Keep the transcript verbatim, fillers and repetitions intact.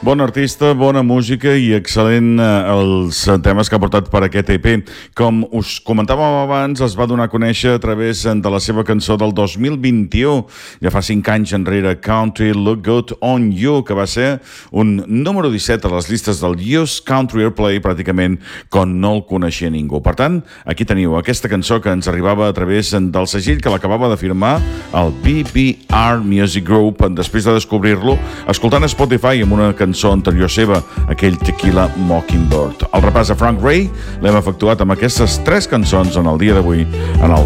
Bon artista, bona música i excel·lent eh, els temes que ha portat per aquest E P. Com us comentàvem abans, es va donar a conèixer a través de la seva cançó del dos mil vint-i-u, ja fa cinc anys enrere, Country Look Good on You, que va ser un número disset a les llistes del U S Country Airplay, pràcticament com no el coneixia ningú. Per tant, aquí teniu aquesta cançó que ens arribava a través del segell que l'acabava de firmar el B B R Music Group, després de descobrir-lo escoltant a Spotify amb una cançó anterior seva, aquell Tequila Mockingbird. El repàs de Frank Ray l'hem efectuat amb aquestes tres cançons en el dia d'avui en el